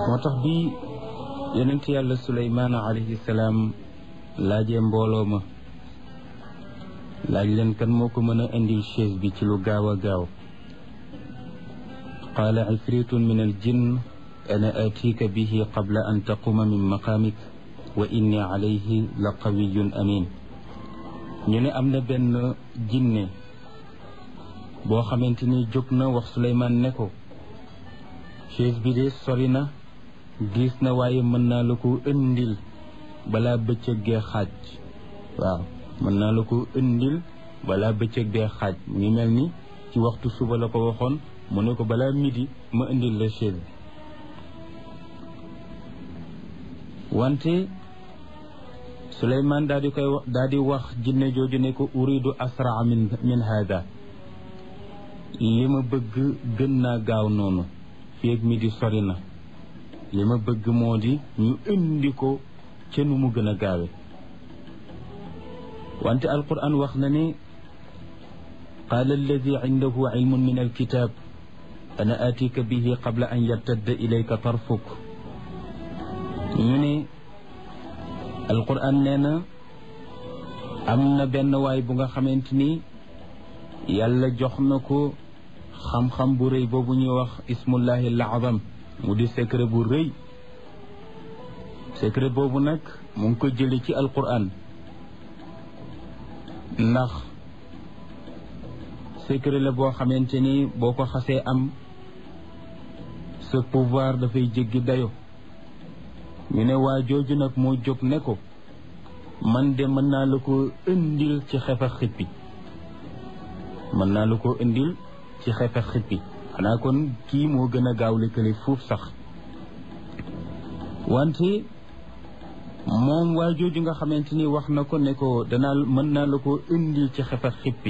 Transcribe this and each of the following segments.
moo tax bi yonent yàlla Suleymaan alayhi salaam laajee mbooloo ma laaj leen kan moo ko mën a indil chaise bi ci lu gaaw a gaaw qaala ifritun min al jinn ana atika bihi qabla an taquma min maqaamik wa inni alayhi la qawiyun amin ñu ne am na benn jinne boo xamante ni jóg na wax Suleymaan ne ko chaise bi de sori na diis na waaye mën naa la ko indil balaa bëccëg gee xaaj waaw mën naa la ko indil balaa bëccëg gee xaaj mu ngi mel ni ci waxtu suba la ko waxoon mu ne ko balaa midi ma indil la chaise bi wante Suleymaan daal di wax jinne jooju ne ko uridu asraa min hada li ma bëgg gën naa gaaw noonu fii ak midi sori na li ma bëgg moo di ñu indi ko ca nu mu gën a gaawe wante alquran wax na ne qaala alladi indahu ilmun min alkitab ana atika bihi qabla an yartadda ilayka tarfuk ñu ne alquran nee na am na benn waay bu nga xamante ni yàlla jox na ko xam-xam bu rëy boobu ñuy wax ismullahi al-azam mu di secret bu rëy secret boobu nag mu ngi ko jële ci alquran ndax secret la boo xamante ni boo ko xasee am sa pouvoir dafay jéggi dayo ñu ne waa jooju nag moo jóg ne ko man de mën naa la ko indil ci xefa xippi mën naa la ko indil ci xefa xippi xanaa kon kii moo gën a gaaw lëkkale fuuf sax wante moom waa jooju nga xamante ni wax na ko ne ko mën naa la ko indil ci xefa xippi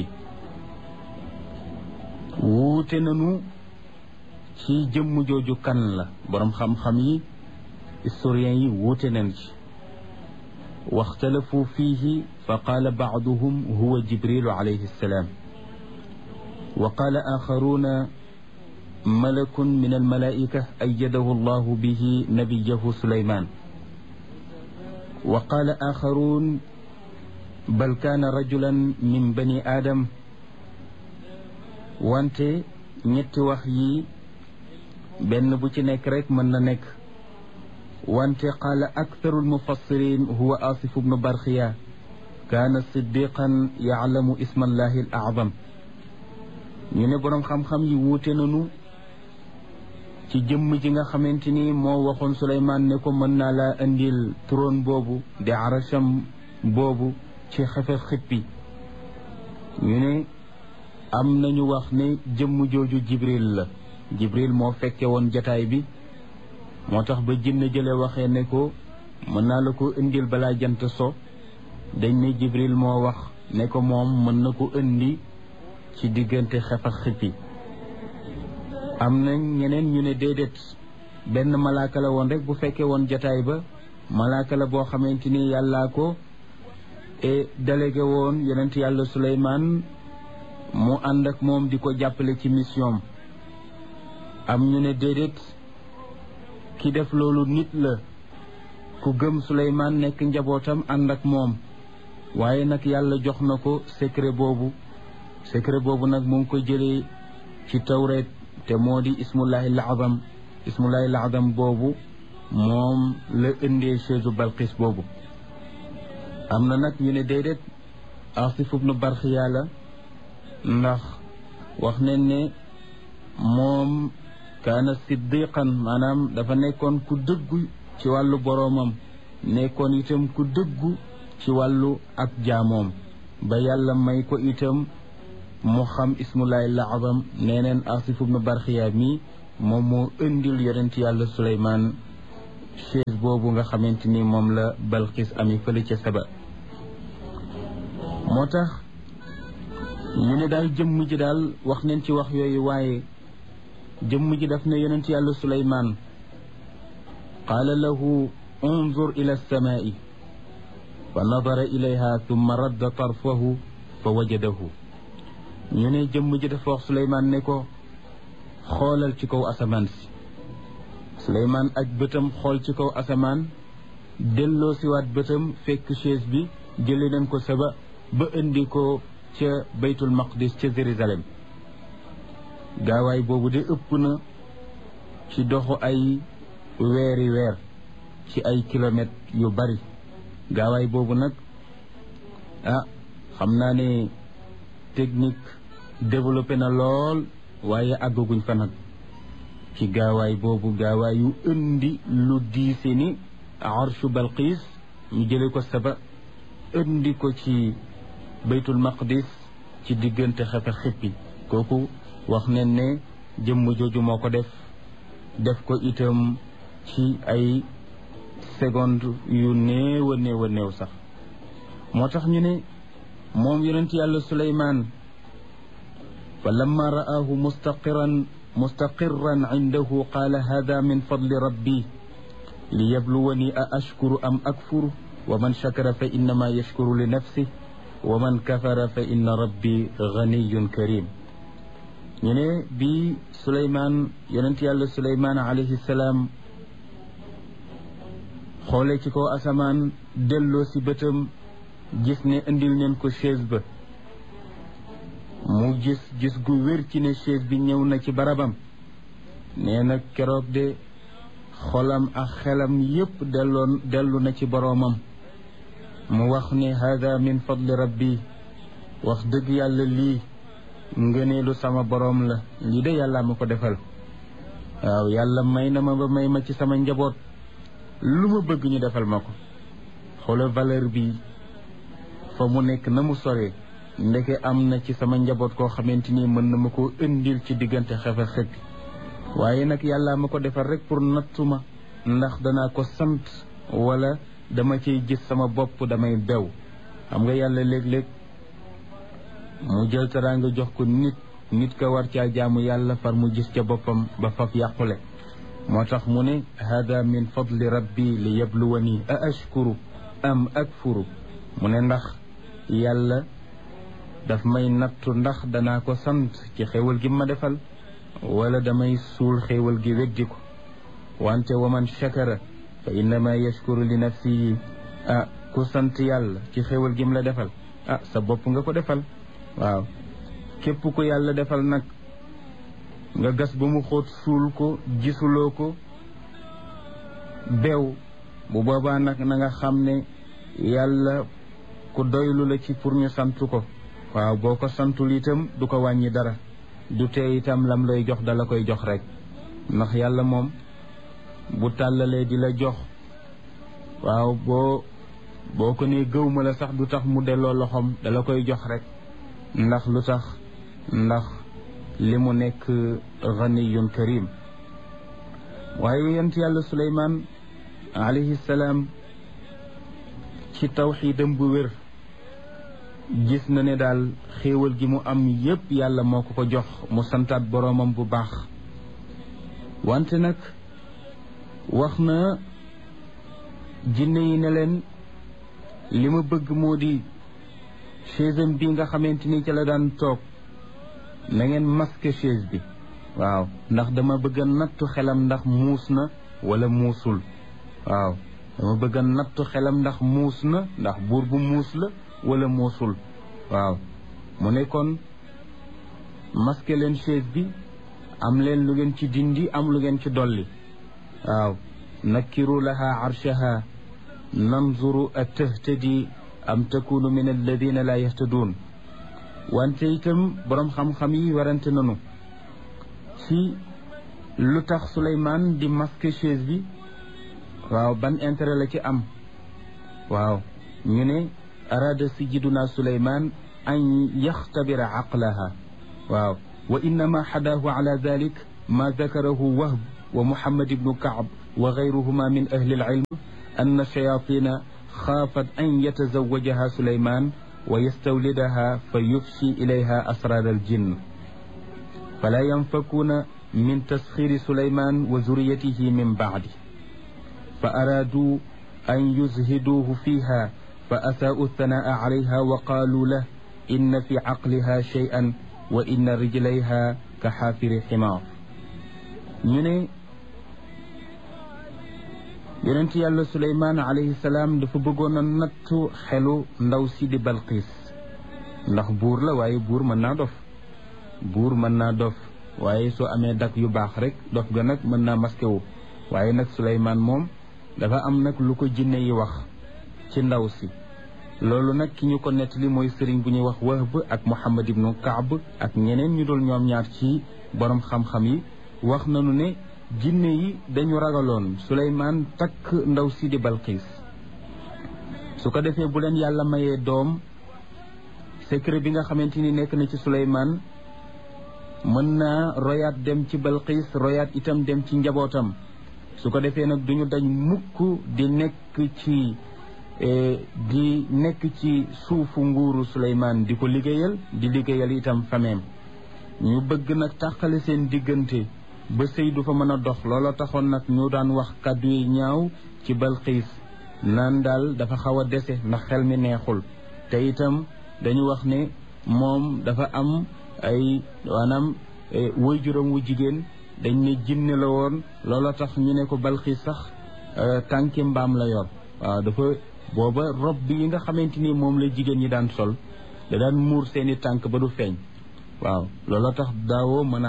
wuute nañu ci jëmm jooju kan la boroom xam-xam yi historiens yi wuute nañ ci waxtalafu fiihi fa qaala baaduhum huwa jibrilu alayhi salaam wa qaala axaruuna malakun min almalaika ayyadahu allahu bihi nabiyahu Suleymaan wa qaala axaruun bal kaana rajulan min bani aadam wante ñetti wax yi benn bu ci nekk rek mën na nekk wante qaala aktharu almufassirin huwa asif bnu barxiya kaana siddiqan yaclamu isma allahi al acdam ñu ne boroom xam-xam yi wuute nañu ci jëmm ji nga xamante ni moo waxoon Suleymaan ne ko mën naa laa indil trône boobu di arasham boobu ci xefe xippi ñu ne am nañu wax ne jëmm jooju Jibril la Jibril moo fekke woon jataay bi moo tax ba jinne jële waxee ne ko mën naa la ko indil balaa jant so dañ ne Jibril moo wax ne ko moom mën na ko indi ci diggante xef ak xippi am na ñeneen ñu ne déedéet benn malaaka la woon rek bu fekkee woon jataay ba malaaka la boo xamante ni yàllaa ko délégué woon yonent yàlla Suleymaan mu ànd ak moom di ko jàppale ci mission am ñu ne déedéet ki def loolu nit la ku gëm Suleymaan nekk njabootam ànd ak moom waaye nag yàlla jox na ko secret boobu nag mu ngi ko jëlee ci tawreet te moo di ismullahi al-azam boobu moom la indee chaise Balqis boobu am na nag ñu ne déedéet Asif ibnu Barxiya la ndax wax nañ ne moom kaana siddiqan maanaam dafa nekkoon ku dëggu ci wàllu boroomam nekkoon itam ku dëggu ci wàllu ak jaamoom ba yàlla may ko itam mu xam ismullahi al-azam nee neen Asif ibnu Barxiya mi moom moo indil yonent yàlla Suleymaan chaise boobu nga xamante ni moom la Balqis ami fële ca Saba moo tax ñu ne daal jëmm ji daal wax nañ ci wax yooyu waaye jëmm ji daf ne yonent yàlla Suleymaan qaala lahu unzur ila alsamaai fa nadara ilayha thumma radda tarfahu fa wajadahu ñu ne jëmm ji dafa wax Suleymaan ne ko xoolal ci kaw asamaan si Suleymaan aj bëtam xool ci kaw asamaan delloo siwaat bëtam fekk chaise bi jële nañ ko Saba ba indi ko ca baytul maqdis ca Jérusalem gaawaay boobu de ëpp na ci doxu ay weeri weer ci ay kilomètres yu bari gaawaay boobu nag xam naa ne technique développé na lool waaye àggaguñ fa nag ci gaawaay boobu gaawaay yu indi lu diise ni arshu Balqiis ñu jële ko Saba indi ko ci baytul maqdis ci diggante xefe xippi kooku wax nañ ne jëmm jooju moo ko def ko itam ci ay seconde yu néew a néew sax moo tax ñu ne moom yonent yàlla Suleymaan fa lamma ra'aahu mustaqirran indahu qaala hada min fadli rabbi li yabluwani a ashkuru am akfuru wa man shakara fa innama yashkuru li nafsihi wa man kafara fa inna rabbi ganiyyun karim ñu ne bi Suleymaan yonent yàlla Suleymaan alayhi salaam xoole ci kaw asamaan delloo si bëtam gis ne indil neen ko chaise ba mu gis gu wér ci ne chaise bi ñëw na ci barabam nee na keroog de xolam ak xelam yépp dellu na ci boroomam mu wax ne hada min fadli rabbi wax dëgg yàlla lii ngëneelu sama boroom la lii de yàlla ma ko defal waaw yàlla may na ma ba may ma ci sama njaboot lu ma bëgg ñu defal ma ko xoola valeur bi fa mu nekk na mu soree ndeke am na ci sama njaboot koo xamante ni mën na ma koo indil ci diggante xefe xëppi waaye nag yàlla ma ko defal rek pour nattuma ndax danaa ko sant wala dama ciy gis sama bopp damay bew xam nga yàlla léeg-léeg mu jël teraanga jox ko nit ka war caa jaamu yàlla far mu gis ca boppam ba faf yàqule moo tax mu ne hada min fadli rabbi li yabluwani a ashkuru am akfuru mu ne ndax yàlla daf may nattu ndax danaa ko sant ci xéewal gi ma defal wala damay suul xéewal gi weddi ko wante wa man shakara fa innama yashkuru li nafsihi ku sant yàlla ci xéewal gi mu la defal sa bopp nga ko defal waaw képp ku yàlla defal nag nga gas ba mu xóot suul ko gisuloo ko beew bu boobaa nag na nga xam ne yàlla ku doylu la ci pour ñu sant ko waaw boo ko santul itam du ko wàññi dara du tee itam lam lay jox dala koy jox rek ndax yàlla moom bu tàllalee di la jox waaw boo ko nee gëw ma la sax du tax mu delloo loxoom dala koy jox rek ndax lu tax ndax li mu nekk ganiyun karim waaye yonent yàlla Suleymaan alayhi salaam ci tawxiidam bu wér gis na ne daal xéewal gi mu am yépp yàlla moo ko ko jox mu santaat boroomam bu baax wante nag wax na jinne yi ne leen li ma bëgg moo di chaise bi nga xamante ni ca la daan toog na ngeen masque chaise bi waaw ndax dama bëgg a nattu xelam ndax muus na wala muusul waaw dama bëgg a nattu xelam ndax muus na ndax buur bu muus la wala muusul waaw mu ne kon masque leen chaise bi am leen lu ngeen ci dindi am lu ngeen ci dolli waaw nakkiru laha arshaha nanzuru atahtadi am takunu min alladina la yahtadun wante itam boroom xam-xam yi warante nanu ci lu tax Suleymaan di masque chaise bi waaw ban intérêt la ci am waaw ñu ne arada sayyiduna Suleymaan an yaxtabira aqlaha waaw wa innama xadaahu ala dalik ma dakarahu Wahb wa Muhammad ibnu Kaab wa gayruhuma min ahli alilm anna shayatina xaafat an yatazawajaha Suleymaan wa yastawlidaha fa yufshi ilayha asrar aljinn fala yanfakuuna min tasxiri Suleymaan wa zuriyatihi min bacdi fa araaduu an yuzhiduuhu fiiha fa asaa'u thanaa'a calayha wa qaaluu lahu inna fi caqliha shay'an wa inna rijlayha ka xaafiri ximaar ñu ne yonent yàlla Suleymaan alayhi salaam dafa bëggoon a nattu xelu ndaw si di Balqiis ndax buur la waaye buur mën naa dof waaye soo amee dak yu baax rek dof ga nag mën naa masqué wu waaye nag Suleymaan moom dafa am nag lu ko jinne yi wax ci ndaw si loolu nag ki ñu ko nettali mooy sëriñ bu ñuy wax Wahb ak Muhammad ibnu Kaab ak ñeneen ñu dul ñoom ñaar ci borom xam-xam yi wax nañu ne jinne yi dañu ragaloon Suleymaan takk ndaw si di Balqiis su ko defee bu leen yàlla mayee doom secret bi nga xamante ni nekk na ci Suleymaan mën naa royaat dem ci Balqiis royaat itam dem ci njabootam su ko defee nag duñu dañ mukk di nekk ci suufu nguuru Suleymaan di ko liggéeyal itam fameem ñu bëgg nag tàqale seen diggante ba sëy du fa mën a dox looloo taxoon nag ñu daan wax kàddu yi ñaaw ci Balqiis naan daal dafa xaw a dese ndax xel mi neexul te itam dañu wax ne moom dafa am ay maanaam waajuram wu jigéen dañ ne jinne la woon looloo tax ñu ne ko Balqiis sax tànki mbaam la yor waaw dafa booba rob bi yi nga xamante ni moom la jigéen ñi daan sol da daan muur seeni tànk ba du feeñ waaw looloo tax daawoo mën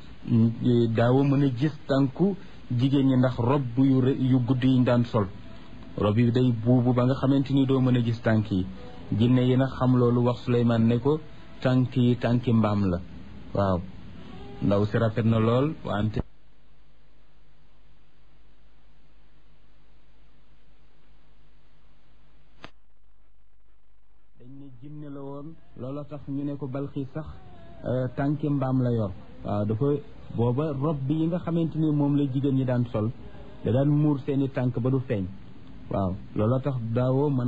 a gis tànku jigéen ñi ndax rob yu gudd yi ñu daan sol rob yi day buubu ba nga xamante ni doo mën a gis tànk yi jinne yi nag xam loolu wax Suleymaan ne ko tànki mbaam la waaw ndaw si rafet na lool wante dañ ne jinne la woon looloo tax ñu ne ko Balqiis sax tànki mbaam la yor waaw dafa booba rob bi yi nga xamante ni moom la jigéen ñi daan sol da daan muur seeni tànk ba du feeñ waaw looloo tax daawoo mën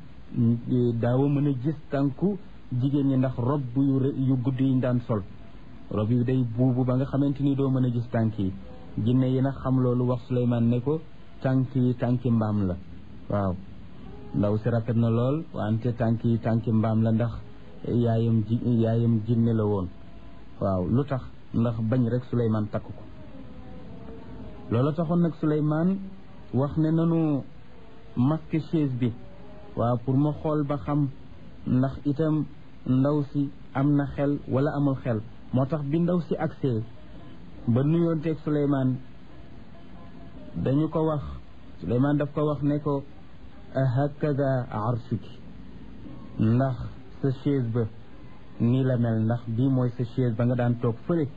a gis tànku jigéen ñi ndax rob yu gudd yi ñu daan sol rob yi day buubu ba nga xamante ni doo mën a gis tànk yi jinne yi nag xam loolu wax Suleymaan ne ko tànki mbaam la waaw ndaw si rafet na lool wante tànki mbaam la ndax yaayam jinne la woon waaw lu tax ndax bañ rek Suleymaan takk ko loolu taxoon nag Suleymaan wax ne nanu masque chaise bi waaw pour ma xool ba xam ndax itam ndaw si am na xel wala amul xel moo tax bi ndaw si agsee ba nuyoonteeg Suleymaan dañu ko wax Suleymaan daf ko wax ne ko hakada arshuki ndax sa chaise ba nii la mel ndax bii mooy sa chaise ba nga daan toog fële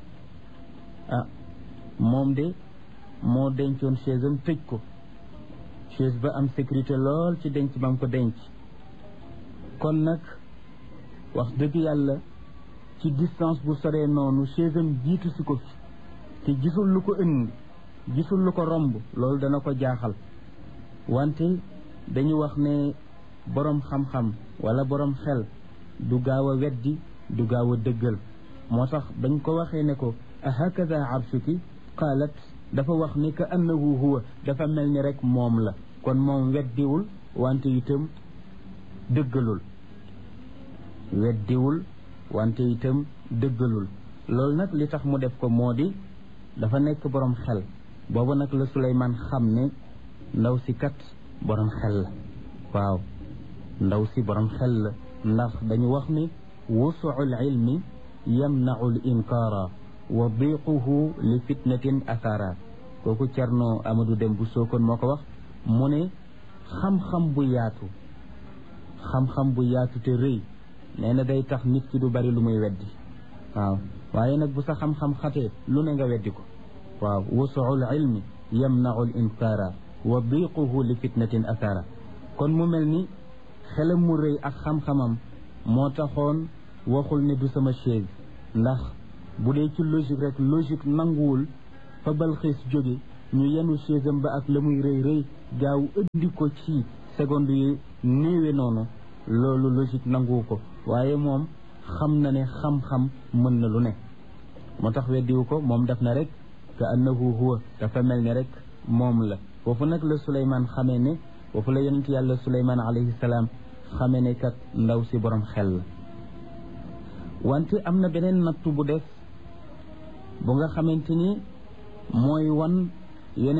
moom de moo dencoon chaise am tëj ko chaise ba am sécurité lool ci denc ba mu ko denc kon nag wax dëgg yàlla ci distance bu soree noonu chaise am jiitu si ko fi te gisul lu ko ëndi gisul lu ko romb loolu dana ko jaaxal wante dañu wax ne boroom xam-xam wala boroom xel du gaaw a weddi du gaaw a dëggal moo tax bañ ko waxee ne ko ahakada arshuki qaalat dafa wax ni ka annahu huwa dafa mel ni rek moom la kon moom weddiwul wante itam dëggalul loolu nag li tax mu def ko moo di dafa nekk boroom xel boobu nag la Suleymaan xam ne ndaw si kat boroom xel la waaw ndaw si boroom xel la ndax dañu wax ni wusuul ilmi yamnau l inkaara wa diquhu li fitnatin athara kooku Cerno Amadou Dem bu Sokone moo ko wax mu ne xam-xam bu yaatu te rëy nee na day tax nit ki du bari lu muy weddi waaw waaye nag bu sa xam-xam xatee lu ne nga weddi ko waaw wusuul ilmi yamnau l inkaara wa diquhu li fitnatin athara kon mu mel ni xelam mu rëy ak xam-xamam moo taxoon waxul ne du sama chaise ndax bu dee ci logique nanguwul fa Balqiis jóge ñu yenu chaise am ba ak la muy rëy gaaw indi ko ci seconde yi néewe noonu loolu logique nanguwu ko waaye moom xam na ne xam-xam mën na lu ne moo tax weddiwu ko moom def na rek ka annahu huwa dafa mel ni rek moom la foofu nag la Suleymaan xamee ne foofu la yonent yàlla Suleymaan alayhi salaam xamee ne kat ndaw si borom xel la wante am na beneen nattu bu def bu nga xamante ni mooy wan yeneen